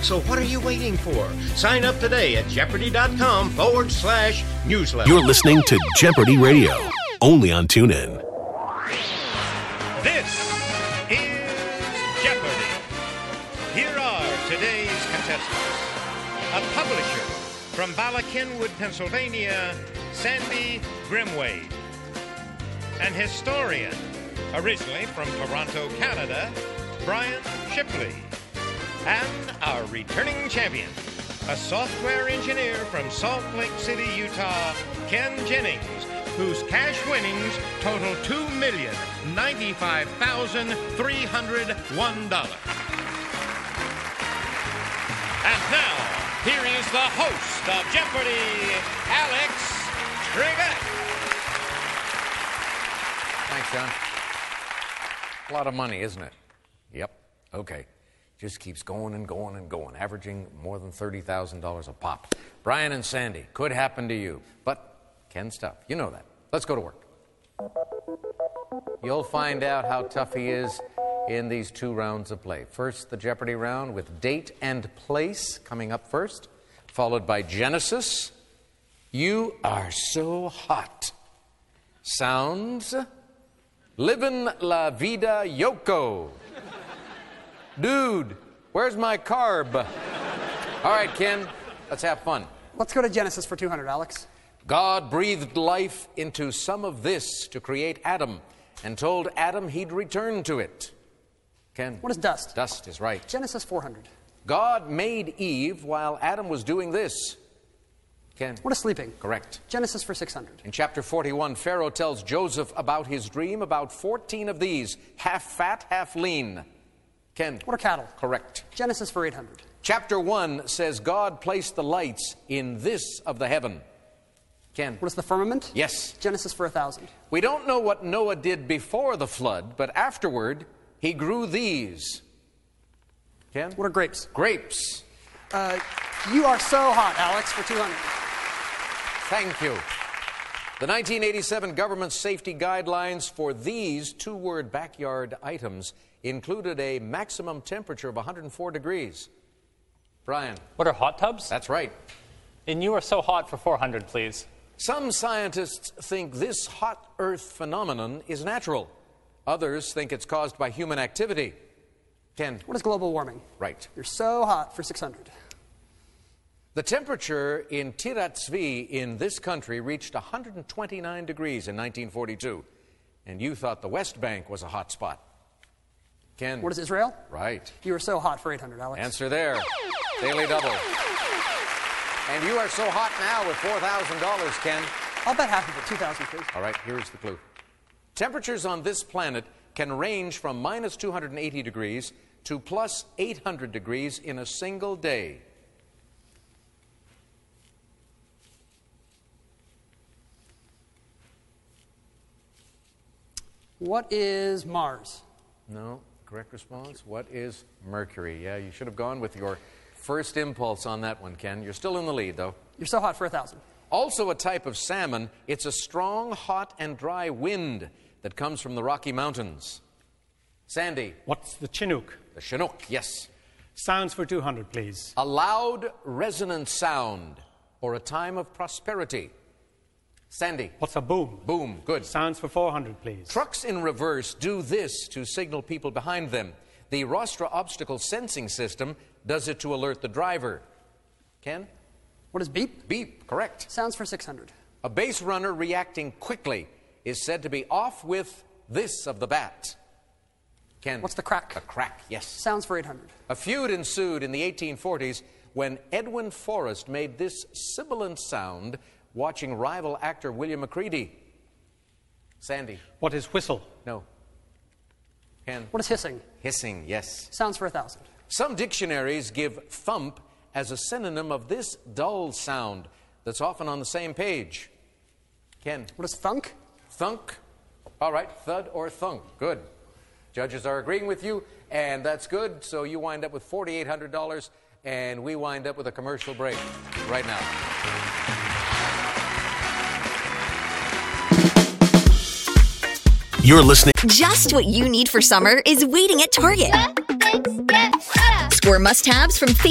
So what are you waiting for? Sign up today at Jeopardy.com/newsletter. You're listening to Jeopardy Radio, only on TuneIn. This is Jeopardy! Here are today's contestants. A publisher from Bala Cynwyd, Pennsylvania, Sandy Grimwade. An historian, originally from Toronto, Canada, Brian Shipley. And our returning champion, a software engineer from Salt Lake City, Utah, Ken Jennings, whose cash winnings total $2,095,301. And now, here is the host of Jeopardy, Alex Trebek. Thanks, John. A lot of money, isn't it? Yep. Okay. Just keeps going and going and going, averaging more than $30,000 a pop. Brian and Sandy, could happen to you, but Ken stuff. You know that. Let's go to work. You'll find out how tough he is in these 2 rounds of play. First, the Jeopardy round with date and place coming up first, followed by Genesis. You are so hot. Sounds. Livin' la vida yoko. Dude, where's my carb? All right, Ken, let's have fun. Let's go to Genesis for 200, Alex. God breathed life into some of this to create Adam and told Adam he'd return to it. Ken? What is dust? Dust is right. Genesis 400. God made Eve while Adam was doing this. Ken? What is sleeping? Correct. Genesis for 600. In chapter 41, Pharaoh tells Joseph about his dream about 14 of these, half fat, half lean. Ken? What are cattle? Correct. Genesis for 800. Chapter 1 says God placed the lights in this of the heaven. Ken? What is the firmament? Yes. Genesis for 1000. We don't know what Noah did before the flood, but afterward he grew these. Ken? What are grapes? Grapes. You are so hot, Alex, for 200. Thank you. The 1987 government safety guidelines for these 2-word backyard items included a maximum temperature of 104 degrees. Brian. What are hot tubs? That's right. And you are so hot for 400, please. Some scientists think this hot earth phenomenon is natural. Others think it's caused by human activity. Ken. What is global warming? Right. You're so hot for 600. The temperature in Tiratzvi in this country reached 129 degrees in 1942. And you thought the West Bank was a hot spot. Ken. What is Israel? Right. You are so hot for 800, Alex. Answer there. Daily double. And you are so hot now with $4,000, Ken. I'll bet half of it, 2,000, please. All right, here's the clue. Temperatures on this planet can range from minus 280 degrees to plus 800 degrees in a single day. What is Mars? No. Correct response. What is Mercury? Yeah, you should have gone with your first impulse on that one, Ken. You're still in the lead, though. You're so hot for 1,000. Also a type of salmon. It's a strong, hot, and dry wind that comes from the Rocky Mountains. Sandy. What's the Chinook? The Chinook, yes. Sounds for 200, please. A loud, resonant sound or a time of prosperity. Sandy. What's a boom? Boom, good. Sounds for 400, please. Trucks in reverse do this to signal people behind them. The Rostra obstacle sensing system does it to alert the driver. Ken? What is beep? Beep, correct. Sounds for 600. A base runner reacting quickly is said to be off with this of the bat. Ken? What's the crack? The crack, yes. Sounds for 800. A feud ensued in the 1840s when Edwin Forrest made this sibilant sound watching rival actor William McCready. Sandy. What is whistle? No. Ken. What is hissing? Hissing, yes. Sounds for 1,000. Some dictionaries give thump as a synonym of this dull sound that's often on the same page. Ken. What is thunk? Thunk. All right, thud or thunk. Good. Judges are agreeing with you, and that's good. So you wind up with $4,800, and we wind up with a commercial break right now. You're listening. Just what you need for summer is waiting at Target. Score must-haves from